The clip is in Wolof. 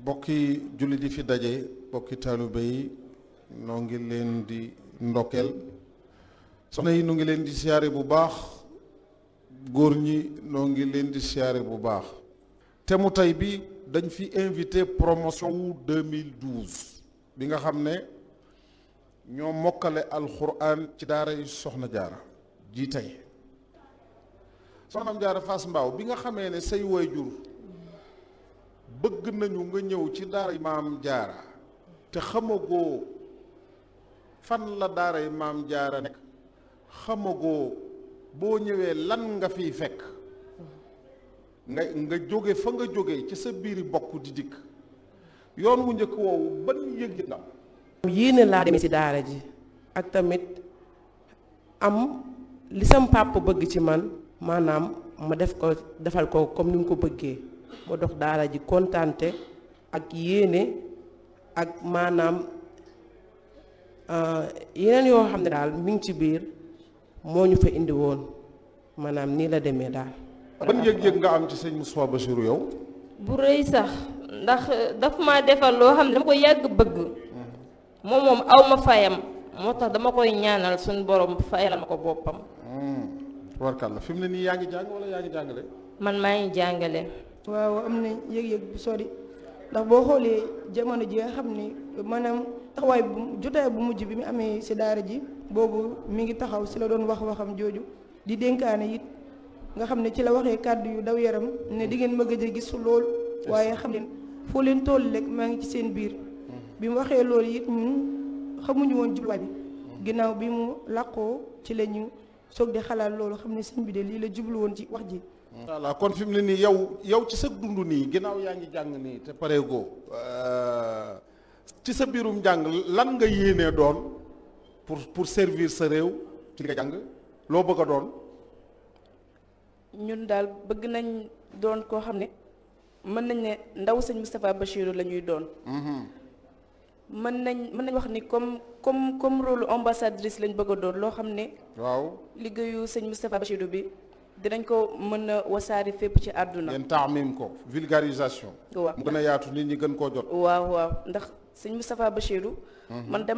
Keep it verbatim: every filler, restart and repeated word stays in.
bokki jullit yi fi daje bokki taalibe yi noo ngi leen di ndokkeel soxna yi nu ngi leen di siyaare bu baax góor ñi noo ngi leen di siyaare bu baax te mu tey bi dañ fi invité promotion wu deux mille douze bi nga xam ne ñoo mokkale alxuraan ci daara yi soxna jaara ji tey soxnaam jaara Fass Mbao bi nga xamee ne say waajur bëgg nañu nga ñëw ci daara yi maam jaara te xamagoo fan la daara yi maam jaara nekk xamagoo boo ñëwee lan nga fiy fekk nga nga jóge fa nga jóge ci sa biiri bokk di dikk yoon wu njëkk woowu ban yëg na yéene laa demee ci daara ji ak tamit am li sam papa bëgg ci man maanaam ma def ko defal ko comme ni mu ko bëggee ma dox daara ji kontaante ak yéene ak maanaam yeneen yoo xam ne daal mi ngi ci biir moo ñu fa indi woon maanaam nii la demee daal. ban yëg-yëg nga am ci sëñ Moustapha Bassirou yow. bu rëy sax ndax daf ma defal loo xam ne dama ko yàgg bëgg moom moom aw ma fayam moo tax dama koy ñaanal suñu borom fayal ma ko boppam. tubarkàlla fi mu ne nii yaa ngi jàng wala yaa ngi jàngale. man maa ngi jàngale. waaw am na yëg-yëg bu sori ndax boo xoolee jamono ji nga xam ni maanaam taxawaay bu jotaay bu mujj bi mu amee si daara ji boobu mi ngi taxaw si la doon wax waxam jooju di dénkaane it nga xam ne ci la waxee kàddu yu daw yaram ne di ngeen ma gëj a gis lool waaye xam leen foo leen toll rek maa ngi ci seen biir bi mu waxee loolu it ñun xamuñu woon jubluwaay bi ginnaaw bi mu làqoo ci la ñu soog di xalaat loolu xam ne sëñ bi de lii la jublu woon ci wax ji. voilà kon fi mu ne nii yow yow ci sa dund nii ginnaaw yaa ngi jàng nii te pareegoo ci sa biirum jàng lan nga yéenee doon pour pour servir sa réew ci nga jàng loo bëgg a doon. ñun daal bëgg nañ doon koo xam ne mën nañ ne ndaw sëñ Moustapha Bassirou la ñuy doon. mën nañ mën nañ wax ni comme comme comme rôle ambassadrice lañ bëgg a doon loo xam ne. waaw liggéeyu sëñ Moustapha Bassirou bi. dinañ ko mën a wasaari fépp ci àdduna. ngeen taamim ko vulgarisation. waaw mu gën a yaatu nit ñi gën koo jot. waaw waaw ndax sëñ Moustapha Bassirou. man